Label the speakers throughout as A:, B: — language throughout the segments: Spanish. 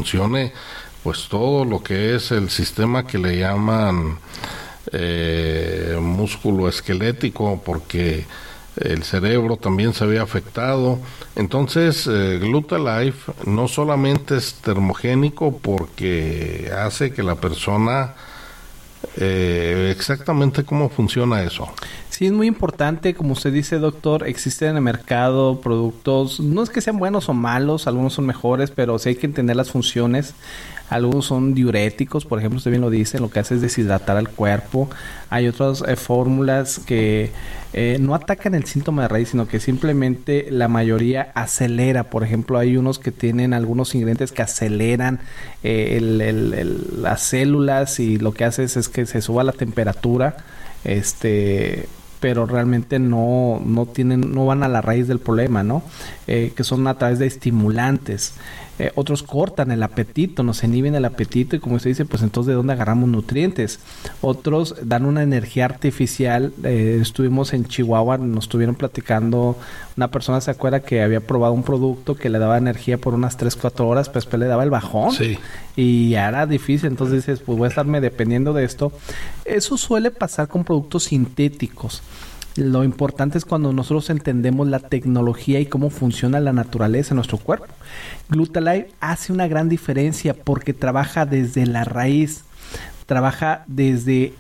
A: funcione pues todo lo que es el sistema que le llaman músculo esquelético, porque el cerebro también se había afectado. Entonces, Glutalife no solamente es termogénico porque hace que la persona... exactamente cómo funciona eso.
B: Sí, es muy importante, como usted dice, doctor, existen en el mercado productos, no es que sean buenos o malos, algunos son mejores, pero sí hay que entender las funciones. Algunos son diuréticos, por ejemplo, usted bien lo dice, lo que hace es deshidratar al cuerpo. Hay otras fórmulas que no atacan el síntoma de raíz, sino que simplemente la mayoría acelera. Por ejemplo, hay unos que tienen algunos ingredientes que aceleran las células, y lo que hace es que se suba la temperatura, pero realmente no van a la raíz del problema, ¿no? Que son a través de estimulantes. Otros cortan el apetito, nos inhiben el apetito, y como usted dice, pues entonces ¿de dónde agarramos nutrientes? Otros dan una energía artificial. Estuvimos en Chihuahua, nos estuvieron platicando, una persona se acuerda que había probado un producto que le daba energía por unas 3-4 horas, pero después le daba el bajón. Sí. Y ya era difícil, entonces dices, pues voy a estarme dependiendo de esto. Eso suele pasar con productos sintéticos. Lo importante es cuando nosotros entendemos la tecnología y cómo funciona la naturaleza en nuestro cuerpo. Glutalife hace una gran diferencia porque trabaja desde la raíz, trabaja desde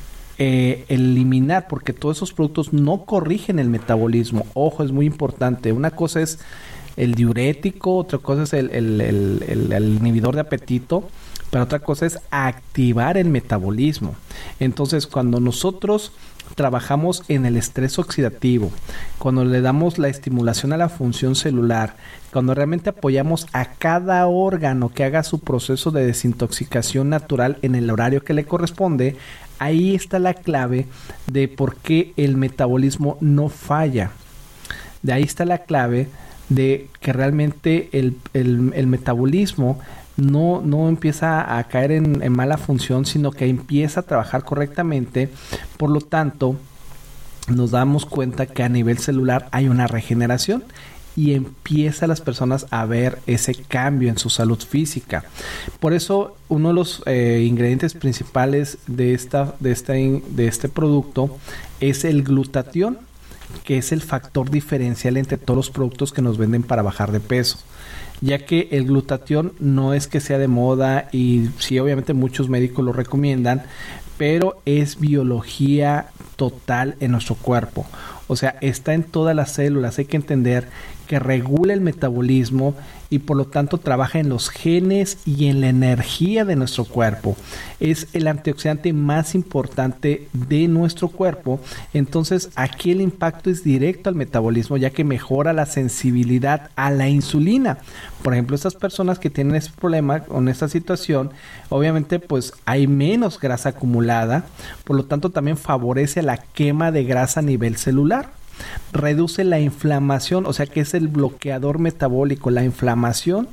B: eliminar, porque todos esos productos no corrigen el metabolismo. Ojo, es muy importante. Una cosa es el diurético, otra cosa es el inhibidor de apetito, pero otra cosa es activar el metabolismo. Entonces, cuando nosotros trabajamos en el estrés oxidativo, cuando le damos la estimulación a la función celular, cuando realmente apoyamos a cada órgano que haga su proceso de desintoxicación natural en el horario que le corresponde, ahí está la clave de por qué el metabolismo no falla. De ahí está la clave de que realmente el metabolismo no empieza a caer en mala función, sino que empieza a trabajar correctamente. Por lo tanto, nos damos cuenta que a nivel celular hay una regeneración y empieza las personas a ver ese cambio en su salud física. Por eso, uno de los ingredientes principales de este producto es el glutatión, que es el factor diferencial entre todos los productos que nos venden para bajar de peso, ya que el glutatión no es que sea de moda, y sí, obviamente muchos médicos lo recomiendan, pero es biología total en nuestro cuerpo. O sea, está en todas las células. Hay que entender que regula el metabolismo y por lo tanto trabaja en los genes y en la energía de nuestro cuerpo. Es el antioxidante más importante de nuestro cuerpo. Entonces, aquí el impacto es directo al metabolismo, ya que mejora la sensibilidad a la insulina. Por ejemplo, estas personas que tienen ese problema con esta situación, obviamente pues hay menos grasa acumulada, por lo tanto también favorece la quema de grasa a nivel celular. Reduce la inflamación, o sea que es el bloqueador metabólico. La inflamación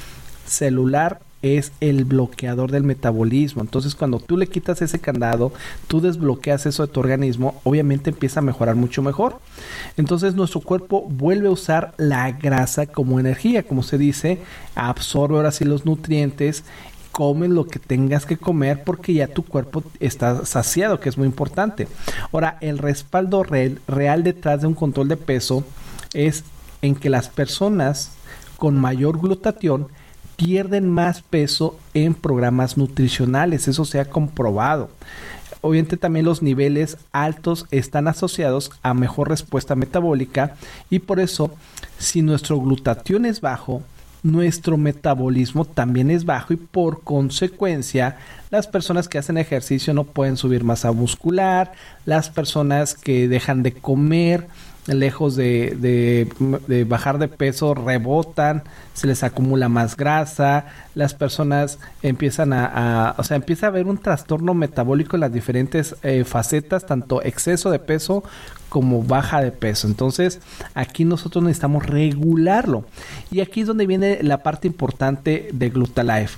B: celular es el bloqueador del metabolismo. Entonces, cuando tú le quitas ese candado, tú desbloqueas eso de tu organismo, obviamente empieza a mejorar mucho mejor. Entonces, nuestro cuerpo vuelve a usar la grasa como energía, como se dice, absorbe ahora sí los nutrientes. Come lo que tengas que comer porque ya tu cuerpo está saciado, que es muy importante. Ahora, el respaldo real detrás de un control de peso es en que las personas con mayor glutatión pierden más peso en programas nutricionales. Eso se ha comprobado. Obviamente también los niveles altos están asociados a mejor respuesta metabólica, y por eso, si nuestro glutatión es bajo, nuestro metabolismo también es bajo, y por consecuencia las personas que hacen ejercicio no pueden subir masa muscular. Las personas que dejan de comer, lejos de bajar de peso, rebotan, se les acumula más grasa. Las personas empiezan empieza a haber un trastorno metabólico en las diferentes facetas, tanto exceso de peso como baja de peso. Entonces, aquí nosotros necesitamos regularlo. Y aquí es donde viene la parte importante de Glutalife,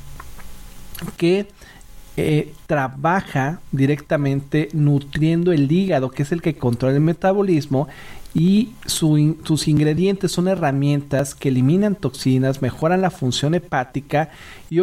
B: que trabaja directamente nutriendo el hígado, que es el que controla el metabolismo, y sus ingredientes son herramientas que eliminan toxinas, mejoran la función hepática y